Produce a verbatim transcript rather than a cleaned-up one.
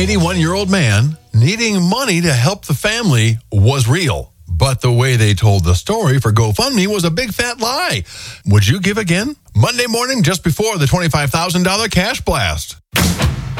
eighty-one-year-old man needing money to help the family was real. But the way they told the story for GoFundMe was a big fat lie. Would you give again? Monday morning, just before the twenty-five thousand dollars cash blast.